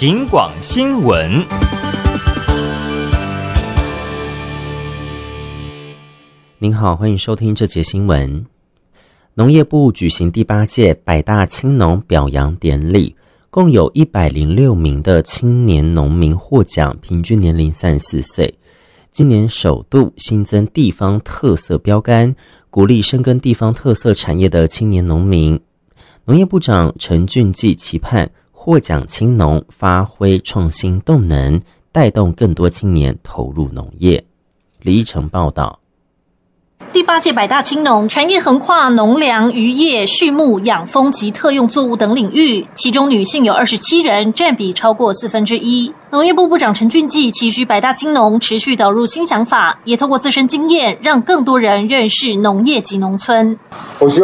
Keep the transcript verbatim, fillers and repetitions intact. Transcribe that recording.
警广新闻。 您好，欢迎收听这节新闻。农业部举行第八届百大青农表扬典礼，共有一百零六名的青年农民获奖，平均年龄三十四岁。今年首度新增地方特色标杆，鼓励深耕地方特色产业的青年农民。农业部长陈俊季期盼获奖青农发挥创新动能，带动更多青年投入农业。李义成报道。 第八届百大青农产业横跨农粮、渔业、畜牧、养蜂及特用作物等领域，其中女性有二十七人，占比超过四分之一。农业部部长陈俊季期许百大青农持续导入新想法，也透过自身经验，让更多人认识农业及农村。 我希